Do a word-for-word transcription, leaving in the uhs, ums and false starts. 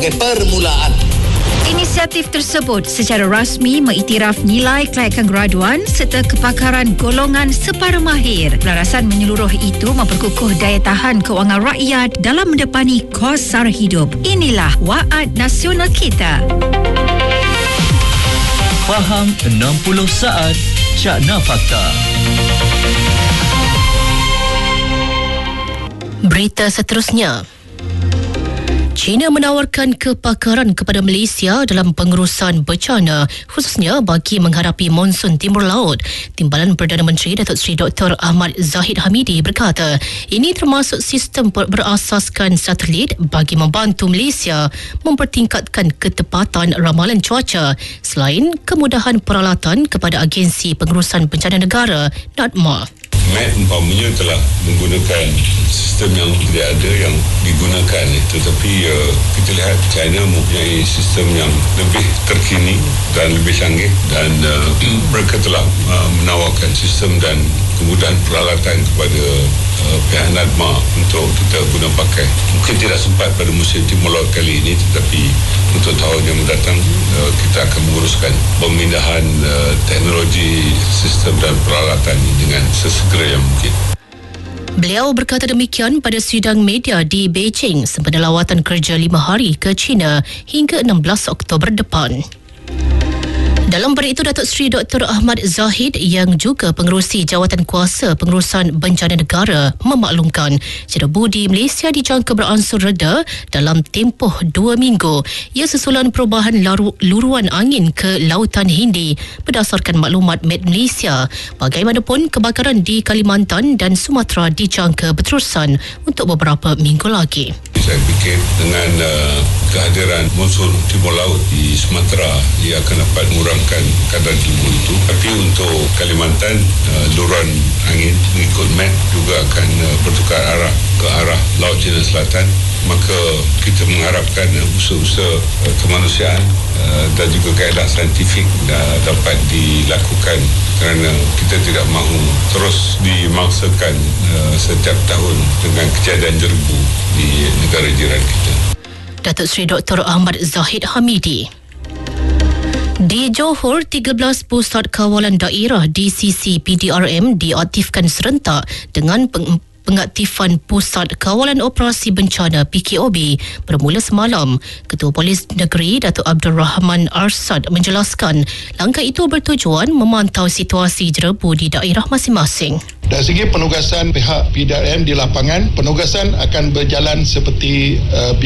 sebagai permulaan. Inisiatif tersebut secara rasmi mengiktiraf nilai kelayakan graduan serta kepakaran golongan separuh mahir. Pelarasan menyeluruh itu memperkukuh daya tahan kewangan rakyat dalam mendepani kos sara hidup. Inilah Waad Nasional kita. Faham enam puluh saat Cakna Fakta. Berita seterusnya. China menawarkan kepakaran kepada Malaysia dalam pengurusan bencana, khususnya bagi menghadapi monsun Timur Laut. Timbalan Perdana Menteri Datuk Seri Doktor Ahmad Zahid Hamidi berkata, ini termasuk sistem berasaskan satelit bagi membantu Malaysia mempertingkatkan ketepatan ramalan cuaca, selain kemudahan peralatan kepada Agensi Pengurusan Bencana Negara NADMA. M E T umpamanya telah menggunakan sistem yang tidak ada yang digunakan, tetapi uh, kita lihat China mempunyai sistem yang lebih terkini dan lebih canggih, dan uh, mereka telah uh, menawarkan sistem dan kemudahan peralatan kepada uh, pihak NADMA untuk kita guna pakai. Mungkin tidak sempat pada musim Timur Laut kali ini, tetapi untuk tahun yang mendatang uh, kita akan menguruskan pemindahan uh, teknologi, sistem dan peralatan dengan sesegera yang mungkin. Beliau berkata demikian pada sidang media di Beijing sempena lawatan kerja lima hari ke China hingga enam belas Oktober depan. Dalam pada itu, Datuk Seri Doktor Ahmad Zahid yang juga pengerusi Jawatan Kuasa Pengurusan Bencana Negara memaklumkan cedera budi Malaysia dijangka beransur reda dalam tempoh dua minggu. Ia susulan perubahan laru, luruan angin ke Lautan Hindi berdasarkan maklumat M E T Malaysia. Bagaimanapun, kebakaran di Kalimantan dan Sumatera dijangka berterusan untuk beberapa minggu lagi. Saya fikir dengan uh, kehadiran monsun Timur Laut di Sumatera, ia akan dapat mengurangkan kadar debu itu. Tapi untuk Kalimantan, uh, luruan angin mengikut M E T juga akan uh, bertukar arah ke arah Laut Cina Selatan. Maka kita mengharapkan uh, usaha-usaha uh, kemanusiaan uh, dan juga kaedah saintifik uh, dapat dilakukan, kerana kita tidak mahu terus dimangsakan uh, setiap tahun dengan kejadian jerbu di negara jiran kita. Datuk Seri Doktor Ahmad Zahid Hamidi. Di Johor, tiga belas pusat kawalan daerah D C C P D R M diaktifkan serentak dengan peng- pengaktifan Pusat Kawalan Operasi Bencana P K O B bermula semalam. Ketua Polis Negeri Datuk Abdul Rahman Arsad menjelaskan langkah itu bertujuan memantau situasi jerebu di daerah masing-masing. Dari segi penugasan pihak P D R M di lapangan, penugasan akan berjalan seperti uh,